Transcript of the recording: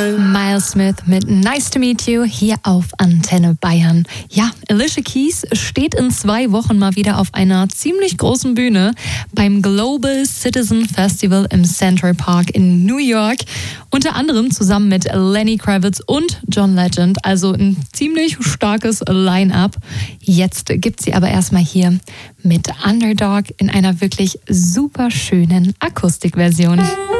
Miles Smith mit Nice to Meet You hier auf Antenne Bayern. Ja, Alicia Keys steht in 2 Wochen mal wieder auf einer ziemlich großen Bühne beim Global Citizen Festival im Central Park in New York. Unter anderem zusammen mit Lenny Kravitz und John Legend. Also ein ziemlich starkes Line-Up. Jetzt gibt sie aber erstmal hier mit Underdog in einer wirklich super schönen Akustikversion.